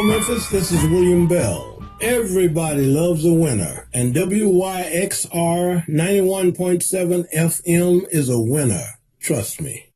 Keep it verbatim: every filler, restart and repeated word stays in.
Memphis, this is William Bell. Everybody loves a winner, and W Y X R ninety-one point seven F M is a winner. Trust me.